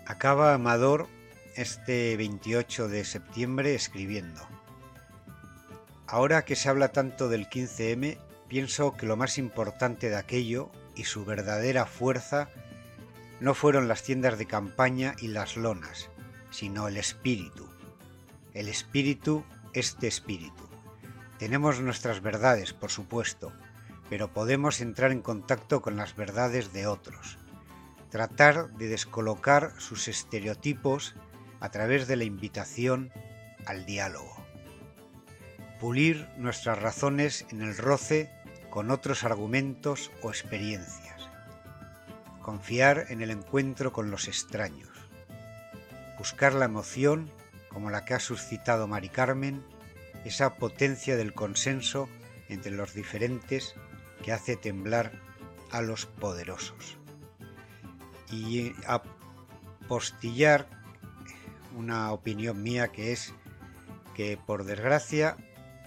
Acaba Amador este 28 de septiembre escribiendo: ahora que se habla tanto del 15M, pienso que lo más importante de aquello y su verdadera fuerza no fueron las tiendas de campaña y las lonas, sino el espíritu. El espíritu, este espíritu. Tenemos nuestras verdades, por supuesto, pero podemos entrar en contacto con las verdades de otros. Tratar de descolocar sus estereotipos a través de la invitación al diálogo. Pulir nuestras razones en el roce con otros argumentos o experiencias. Confiar en el encuentro con los extraños. Buscar la emoción, como la que ha suscitado Mari Carmen, esa potencia del consenso entre los diferentes que hace temblar a los poderosos. Y apostillar una opinión mía, que es que, por desgracia,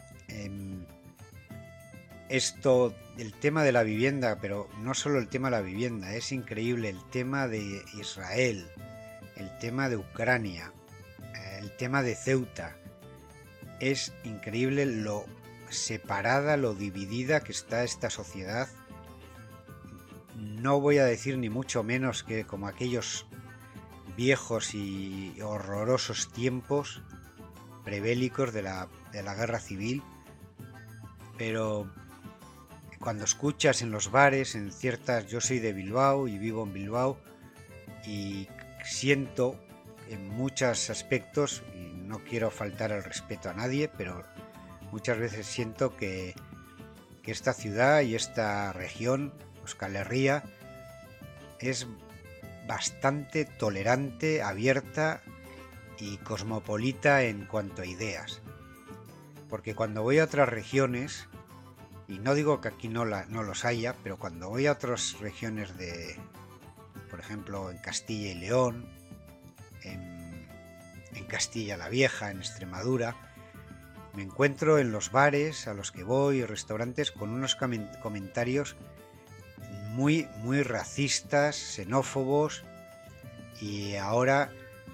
esto, el tema de la vivienda, pero no solo el tema de la vivienda, es increíble el tema de Israel, el tema de Ucrania, el tema de Ceuta. Es increíble lo separada, lo dividida que está esta sociedad. No voy a decir ni mucho menos que como aquellos viejos y horrorosos tiempos prebélicos de la guerra civil, pero cuando escuchas en los bares, en ciertas... Yo soy de Bilbao y vivo en Bilbao y siento en muchos aspectos, y no quiero faltar el respeto a nadie, pero muchas veces siento que esta ciudad y esta región, Euskal Herria, es bastante tolerante, abierta y cosmopolita en cuanto a ideas. Porque cuando voy a otras regiones, y no digo que aquí no los haya, pero cuando voy a otras regiones por ejemplo, en Castilla y León, en Castilla la Vieja, en Extremadura, me encuentro en los bares a los que voy, restaurantes, con unos comentarios muy, muy racistas, xenófobos, y ahora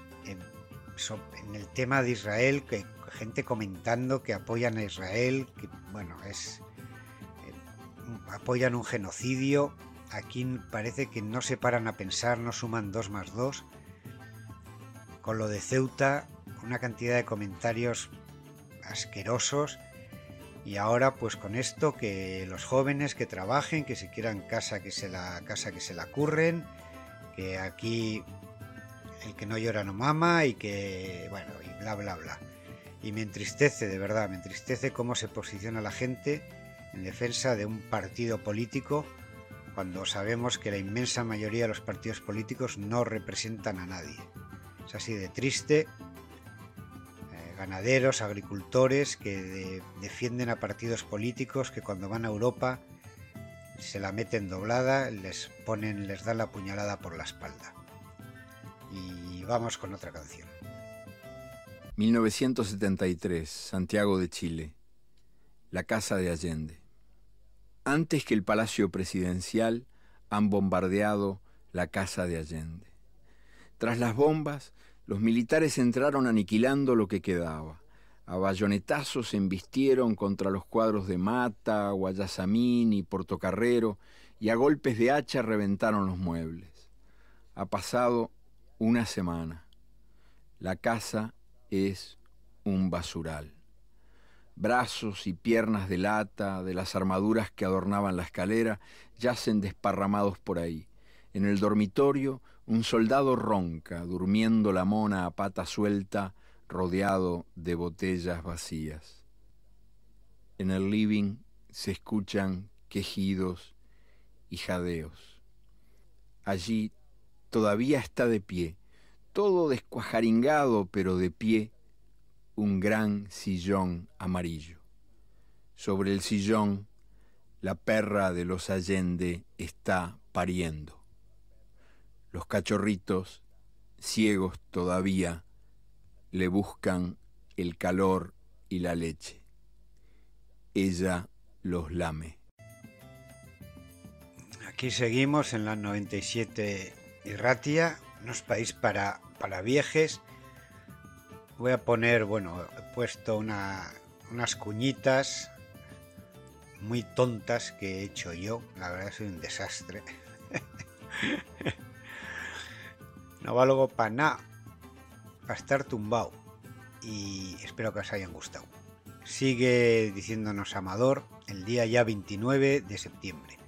en el tema de Israel, que gente comentando que apoyan a Israel, que bueno, apoyan un genocidio. Aquí parece que no se paran a pensar, no suman 2 más 2. Con lo de Ceuta, una cantidad de comentarios asquerosos. Y ahora pues con esto, que los jóvenes que trabajen, que se quieran casa que se la curren, que aquí el que no llora no mama, y que bueno, y bla bla bla. Y me entristece, de verdad, me entristece cómo se posiciona la gente en defensa de un partido político, cuando sabemos que la inmensa mayoría de los partidos políticos no representan a nadie. Es así de triste. Ganaderos, agricultores que defienden a partidos políticos que cuando van a Europa se la meten doblada, les dan la puñalada por la espalda. Y vamos con otra canción. 1973, Santiago de Chile. La casa de Allende. Antes que el Palacio Presidencial han bombardeado la casa de Allende. Tras las bombas, los militares entraron aniquilando lo que quedaba. A bayonetazos se embistieron contra los cuadros de Mata, Guayasamín y Portocarrero, y a golpes de hacha reventaron los muebles. Ha pasado una semana. La casa es un basural. Brazos y piernas de lata de las armaduras que adornaban la escalera yacen desparramados por ahí. En el dormitorio, un soldado ronca, durmiendo la mona a pata suelta, rodeado de botellas vacías. En el living se escuchan quejidos y jadeos. Allí todavía está de pie, todo descuajaringado pero de pie, un gran sillón amarillo. Sobre el sillón, la perra de los Allende está pariendo. Los cachorritos, ciegos todavía, le buscan el calor y la leche. Ella los lame. Aquí seguimos en la 97 Irratia, no es país para viejes. Voy a poner, bueno, he puesto unas cuñitas muy tontas que he hecho yo. La verdad soy un desastre. No valgo para nada, para estar tumbado. Y espero que os hayan gustado. Sigue diciéndonos Amador el día ya 29 de septiembre.